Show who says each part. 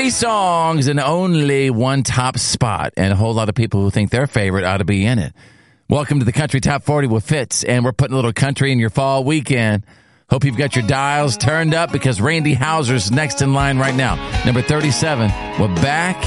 Speaker 1: 40 songs and only one top spot, and a whole lot of people who think their favorite ought to be in it. Welcome to the Country Top 40 with Fitz, and we're putting a little country in your fall weekend. Hope you've got your dials turned up because Randy Houser's next in line right now. Number 37, we're back.